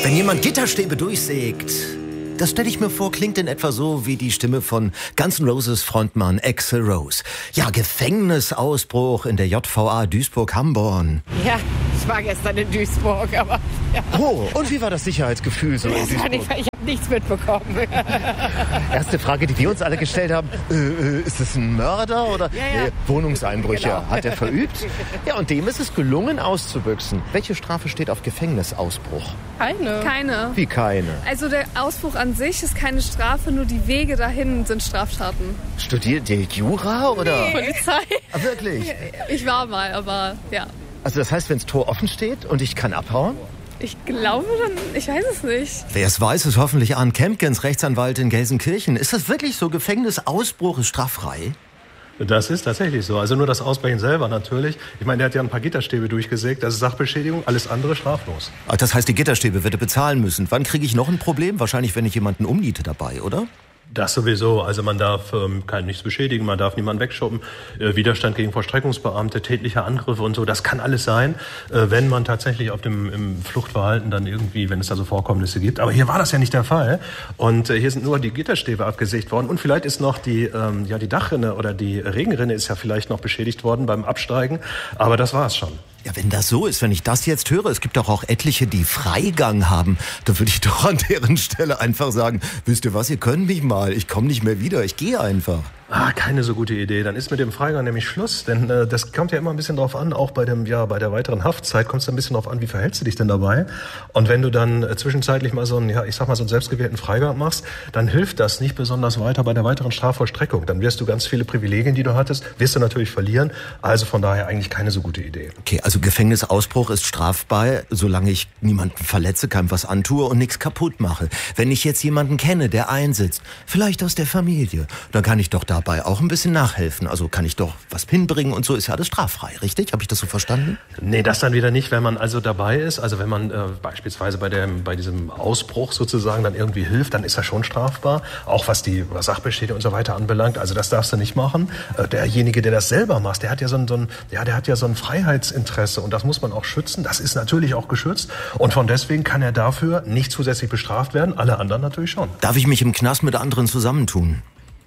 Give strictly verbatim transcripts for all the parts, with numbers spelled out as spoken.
Wenn jemand Gitterstäbe durchsägt, das stelle ich mir vor, klingt in etwa so wie die Stimme von Guns N' Roses Frontmann Axl Rose. Ja, Gefängnisausbruch in der J V A Duisburg-Hamborn. Ja, ich war gestern in Duisburg, aber... Ja. Oh, und wie war das Sicherheitsgefühl so in Das war Duisburg? nicht, ich habe nichts mitbekommen. Erste Frage, die wir uns alle gestellt haben, äh, äh, ist es ein Mörder oder Ja, ja. Nee, Wohnungseinbrüche? Genau. Hat er verübt? Ja, und dem ist es gelungen auszubüchsen. Welche Strafe steht auf Gefängnisausbruch? Keine. Keine. Wie keine? Also der Ausbruch an sich ist keine Strafe, nur die Wege dahin sind Straftaten. Studiert ihr Jura oder? Polizei. Ah, wirklich? Ich war mal, aber ja. Also das heißt, wenn das Tor offen steht und ich kann abhauen? Ich glaube dann, ich weiß es nicht. Wer es weiß, ist hoffentlich Arndt Kempkens, Rechtsanwalt in Gelsenkirchen. Ist das wirklich so? Gefängnisausbruch ist straffrei? Das ist tatsächlich so. Also nur das Ausbrechen selber natürlich. Ich meine, der hat ja ein paar Gitterstäbe durchgesägt. Das ist Sachbeschädigung, alles andere straflos. Ach, das heißt, die Gitterstäbe wird er bezahlen müssen. Wann kriege ich noch ein Problem? Wahrscheinlich, wenn ich jemanden umniete dabei, oder? Das sowieso. Also man darf ähm, kein nichts beschädigen, man darf niemanden wegschuppen. Äh, Widerstand gegen Vollstreckungsbeamte, tätliche Angriffe und so, das kann alles sein, äh, wenn man tatsächlich auf dem im Fluchtverhalten dann irgendwie, wenn es da so Vorkommnisse gibt. Aber hier war das ja nicht der Fall. Und äh, hier sind nur die Gitterstäbe abgesägt worden. Und vielleicht ist noch die, ähm, ja, die Dachrinne oder die Regenrinne ist ja vielleicht noch beschädigt worden beim Absteigen. Aber das war es schon. Ja, wenn das so ist, wenn ich das jetzt höre, es gibt doch auch etliche, die Freigang haben, da würde ich doch an deren Stelle einfach sagen, wisst ihr was, ihr könnt mich mal, ich komme nicht mehr wieder, ich gehe einfach. Ah, keine so gute Idee. Dann ist mit dem Freigang nämlich Schluss, denn äh, das kommt ja immer ein bisschen drauf an, auch bei dem, ja, bei der weiteren Haftzeit kommt es ein bisschen drauf an, wie verhältst du dich denn dabei? Und wenn du dann äh, zwischenzeitlich mal so einen, ja, ich sag mal so einen selbstgewählten Freigang machst, dann hilft das nicht besonders weiter bei der weiteren Strafvollstreckung. Dann wirst du ganz viele Privilegien, die du hattest, wirst du natürlich verlieren. Also von daher eigentlich keine so gute Idee. Okay, also Gefängnisausbruch ist strafbar, solange ich niemanden verletze, keinem was antue und nichts kaputt mache. Wenn ich jetzt jemanden kenne, der einsitzt, vielleicht aus der Familie, dann kann ich doch dabei auch ein bisschen nachhelfen. Also kann ich doch was hinbringen und so, ist ja alles straffrei, richtig? Habe ich das so verstanden? Nee, das dann wieder nicht, wenn man also dabei ist. Also wenn man äh, beispielsweise bei dem bei diesem Ausbruch sozusagen dann irgendwie hilft, dann ist das schon strafbar. Auch was die was Sachbeschädigung und so weiter anbelangt. Also das darfst du nicht machen. Äh, derjenige, der das selber macht, der hat ja so ein, so ein ja, der hat ja so ein Freiheitsinteresse und das muss man auch schützen. Das ist natürlich auch geschützt und von deswegen kann er dafür nicht zusätzlich bestraft werden. Alle anderen natürlich schon. Darf ich mich im Knast mit anderen zusammentun?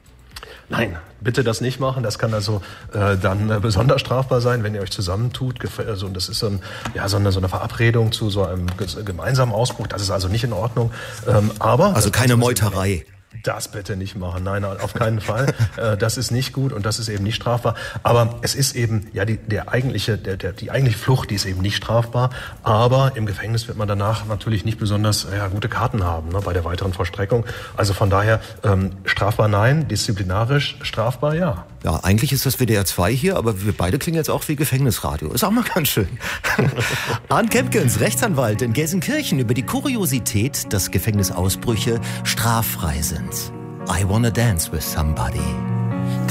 Nein, bitte das nicht machen. Das kann also äh, dann äh, besonders strafbar sein, wenn ihr euch zusammentut. Gef- also, das ist so, ein, ja, so, eine, so eine Verabredung zu so einem ges- gemeinsamen Ausbruch. Das ist also nicht in Ordnung. Ähm, aber Also keine Meuterei. Das bitte nicht machen. Nein, auf keinen Fall. Das ist nicht gut und das ist eben nicht strafbar. Aber es ist eben, ja, die, der eigentliche, der, der, die eigentliche Flucht, die ist eben nicht strafbar. Aber im Gefängnis wird man danach natürlich nicht besonders ja, gute Karten haben, ne, bei der weiteren Vollstreckung. Also von daher, ähm, strafbar nein, disziplinarisch strafbar ja. Ja, eigentlich ist das W D R zwei hier, aber wir beide klingen jetzt auch wie Gefängnisradio. Ist auch mal ganz schön. Arndt Kempkens, Rechtsanwalt in Gelsenkirchen, über die Kuriosität, dass Gefängnisausbrüche straffrei sind. I wanna dance with somebody.